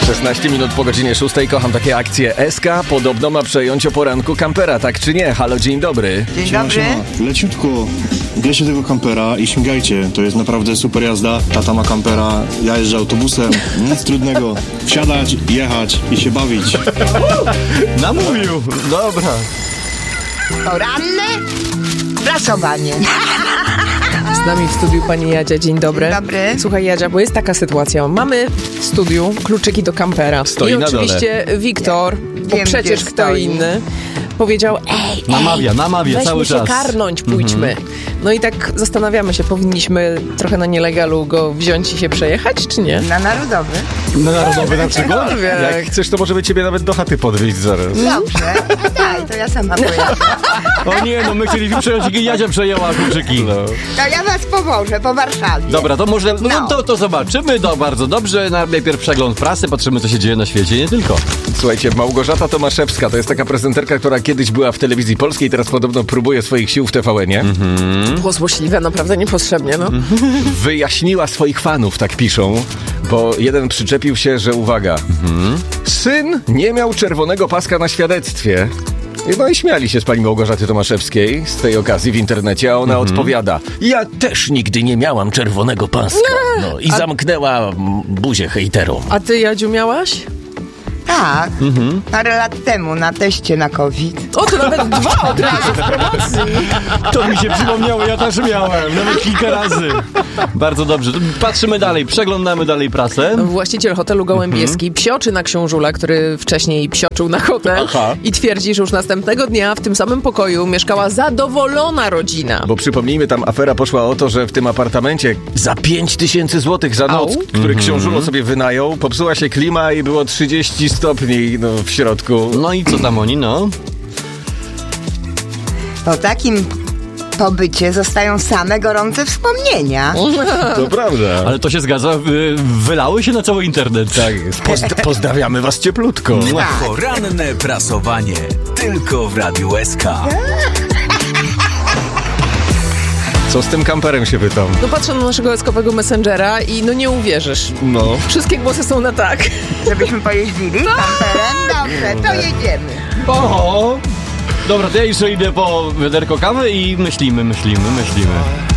16 minut po godzinie 6. Kocham takie akcje. SK podobno ma przejąć o poranku kampera, tak czy nie? Halo, dzień dobry. Dzień dobry. Leciutko, bierzcie tego kampera i śmigajcie. To jest naprawdę super jazda. Tata ma kampera, ja jeżdżę autobusem. Nic trudnego. Wsiadać, jechać i się bawić. Namówił. Dobra. Poranne prasowanie. Z nami w studiu pani Jadzia. Dzień dobry. Dzień dobry. Słuchaj, Jadzia, bo jest taka sytuacja. Mamy w studiu kluczyki do kampera. Stoi I na oczywiście Wiktor, bo Wiem, przecież gdzie kto stoi. inny, powiedział, namawia cały weźmy się czas. karnąć, pójdźmy. No i tak zastanawiamy się, powinniśmy trochę na nielegalu go wziąć i się przejechać, czy nie? Na Narodowy. Na Narodowy na przykład? Jak chcesz, to możemy ciebie nawet do chaty podwieźć zaraz. Dobrze. Daj, to ja sama pojadę. O nie, no my chcieliśmy przejąć i Jadzia przejęła kluczyki. No. To ja was powożę po Warszawie. Dobra, to może No. to zobaczymy, to bardzo dobrze. Najpierw przegląd prasy, patrzymy co się dzieje na świecie, nie tylko. Słuchajcie, Małgorzata Tomaszewska to jest taka prezenterka, która kiedyś była w telewizji polskiej, teraz podobno próbuje swoich sił w TVN-ie. Było złośliwe, naprawdę niepotrzebnie, no. Wyjaśniła swoich fanów, tak piszą, bo jeden przyczepił się, że uwaga, syn nie miał czerwonego paska na świadectwie. No i śmiali się z pani Małgorzaty Tomaszewskiej z tej okazji w internecie, a ona odpowiada: ja też nigdy nie miałam czerwonego paska. No i zamknęła buzię hejterom. A ty, Jadziu, miałaś? Tak. Parę lat temu na teście na COVID. O, to nawet 2 od razu w promocji. To mi się przypomniało, ja też miałem, nawet kilka razy. Bardzo dobrze, to patrzymy dalej, przeglądamy dalej prasę. Właściciel hotelu Gołębieski psioczy na książula, który wcześniej psioczył na hotel. Aha. I twierdzi, że już następnego dnia w tym samym pokoju mieszkała zadowolona rodzina. Bo przypomnijmy, tam afera poszła o to, że w tym apartamencie za 5000 złotych za noc, który książulo sobie wynajął, popsuła się klima i było 30 stopni w środku. No i co tam oni, no? Po takim pobycie zostają same gorące wspomnienia. To prawda. Ale to się zgadza, wylały się na cały internet. Tak, pozdrawiamy was cieplutko. Poranne prasowanie. Tylko w Radiu SK. Co z tym kamperem się pytam? No patrzę na naszego eskowego messengera i no nie uwierzysz. No. Wszystkie głosy są na tak. Żebyśmy pojeździli kamperem? Dobrze, to jedziemy. Oho! Dobra, to ja jeszcze idę po wiaderko kawy i myślimy.